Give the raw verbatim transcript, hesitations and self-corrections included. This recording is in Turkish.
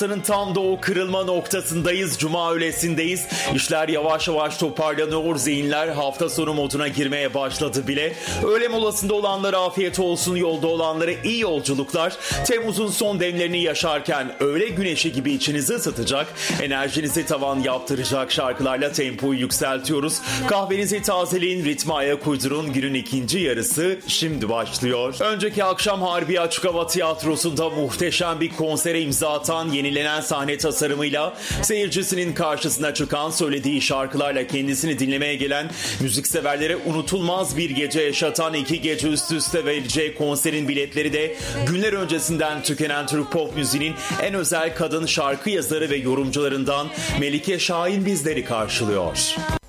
Haftanın tam da o kırılma noktasındayız. Cuma öğlesindeyiz. İşler yavaş yavaş toparlanıyor. Zihinler hafta sonu moduna girmeye başladı bile. Öğle molasında olanlara afiyet olsun. Yolda olanlara iyi yolculuklar. Temmuz'un son demlerini yaşarken öğle güneşi gibi içinizi ısıtacak, enerjinizi tavan yaptıracak şarkılarla tempoyu yükseltiyoruz. Kahvenizi tazeleyin, ritme ayak uydurun. Günün ikinci yarısı şimdi başlıyor. Önceki akşam Harbiye Açık Hava Tiyatrosu'nda muhteşem bir konsere imza atan, yenilenen sahne tasarımıyla seyircisinin karşısına çıkan, söylediği şarkılarla kendisini dinlemeye gelen, müzikseverlere unutulmaz bir gece yaşatan, iki gece üst üste vereceği konserin biletleri de günler öncesinden tükenen Türk pop müziğinin en özel kadın şarkı yazarı ve yorumcularından Melike Şahin bizleri karşılıyor.